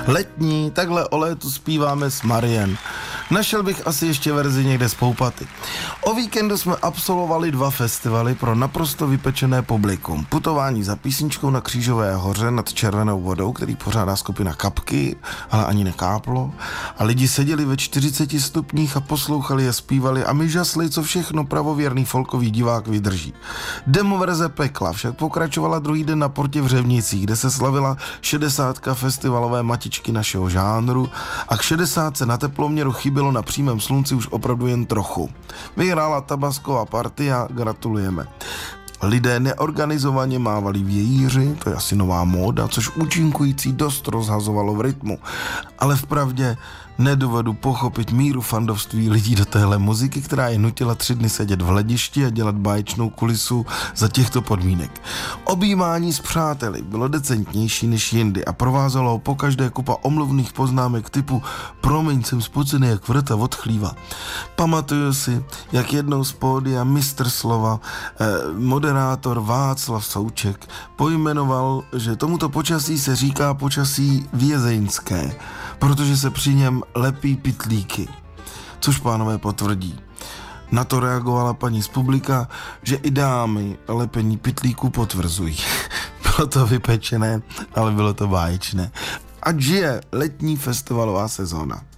Letní, takhle o létu zpíváme s Marien. Našel bych asi ještě verzi někde z Poupaty. O víkendu jsme absolvovali 2 festivaly pro naprosto vypečené publikum. Putování za písničkou na Křížové hoře nad červenou vodou, který pořádá skupina Kapky, ale ani nekáplo. A lidi seděli ve 40 stupních a poslouchali je zpívali a my žasli, co všechno pravověrný folkový divák vydrží. Demoverze Pekla však pokračovala druhý den na Portě v Řevnicích, kde se slavila 60. festivalové matičky našeho žánru a k 60. na teploměru chybělo na přímém slunci už opravdu jen trochu. Vyhrála tabasková partia, gratulujeme. Lidé neorganizovaně mávali vějíři, to je asi nová móda, což účinkující dost rozhazovalo v rytmu. Ale vpravdě nedovedu pochopit míru fandovství lidí do téhle muziky, která je nutila 3 dny sedět v hledišti a dělat báječnou kulisu za těchto podmínek. Objímání s přáteli bylo decentnější než jindy a provázelo ho pokaždé kupa omluvných poznámek typu promiň, jsem spocený jak vrta od chlíva. Pamatuju si, jak jednou z pódia mistr slova, moderátor Václav Souček pojmenoval, že tomuto počasí se říká počasí vězeňské, protože se při něm lepí pytlíky, což pánové potvrdí. Na to reagovala paní z publika, že i dámy lepení pytlíků potvrzují. Bylo to vypečené, ale bylo to báječné. Ať žije letní festivalová sezóna.